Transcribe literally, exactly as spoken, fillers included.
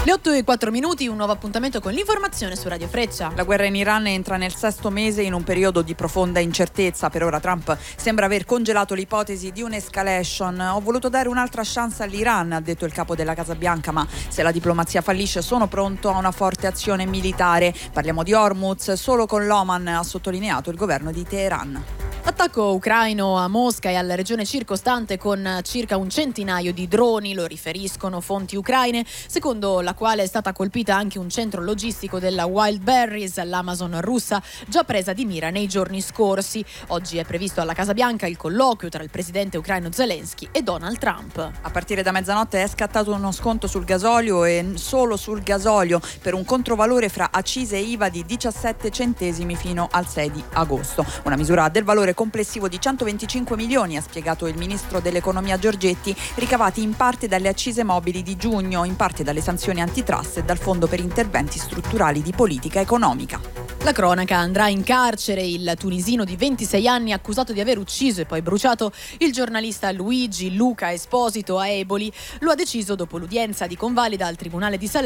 Le otto e quattro minuti, un nuovo appuntamento con l'informazione su Radio Freccia. La guerra in Iran entra nel sesto mese in un periodo di profonda incertezza. Per ora Trump sembra aver congelato l'ipotesi di un'escalation. Ho voluto dare un'altra chance all'Iran, ha detto il capo della Casa Bianca, ma se la diplomazia fallisce sono pronto a una forte azione militare. Parliamo di Hormuz, solo con l'Oman, ha sottolineato il governo di Teheran. Attacco ucraino a Mosca e alla regione circostante con circa un centinaio di droni, lo riferiscono fonti ucraine, secondo la quale è stata colpita anche un centro logistico della Wildberries, l'Amazon russa, già presa di mira nei giorni scorsi. Oggi è previsto alla Casa Bianca il colloquio tra il presidente ucraino Zelensky e Donald Trump. A partire da mezzanotte è scattato uno sconto sul gasolio e solo sul gasolio per un controvalore fra accise e I V A di diciassette centesimi fino al sei di agosto. Una misura del valore complessivo di centoventicinque milioni, ha spiegato il ministro dell'economia Giorgetti, ricavati in parte dalle accise mobili di giugno, in parte dalle sanzioni antitrust e dal fondo per interventi strutturali di politica economica. La cronaca: andrà in carcere il tunisino di ventisei anni accusato di aver ucciso e poi bruciato il giornalista Luigi Luca Esposito a Eboli. Lo ha deciso dopo l'udienza di convalida al Tribunale di Salerno